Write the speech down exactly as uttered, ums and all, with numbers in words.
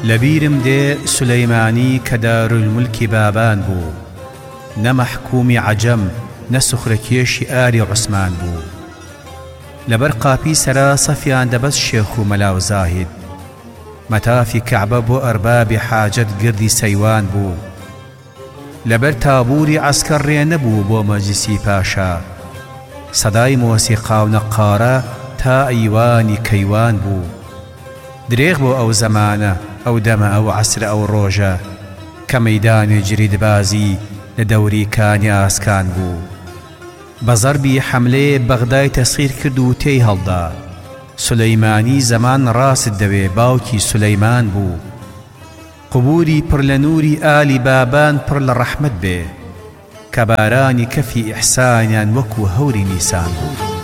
لبیرم دێ سولەیمانی کە دارولمولکی بابان بوو، نە مەحکومی عەجەم نە سوخرەکێشی ئالی عوسمان بوو. لەبەر قاپی سەرا سەفیان دەبەست شێخ و مەلا و زاهید، مەتافی کەعبە بۆ ئەربابی حاجەت گردی سەیوان بوو. لەبەر تابووری عەسکەر ڕێ نەبوو بۆ مەجلیسی پاشا، سەدای مۆسیقا و نەققارە تا ئەیوانی کەیوان بوو. درێغ بۆ ئەو زەمانە ئەو دەمە ئەو عەسرە ئەو ڕۆژە کە مەیدانی جریدبازی لە دەوری کانی ئاسکان بوو. بە زەربی حەملەیە بەغدای تەسخیر کرد و تێی هەڵدا. سولەیمانی زەمان ڕاست دەوێ باوکی سولەیمان بوو. قبوری پڕ لە نووری ئالی بابان پڕ لە ڕەحمەت بێ، کە بارانی کەفی ئیحسانیان وەکو هەوری نیسان بوو.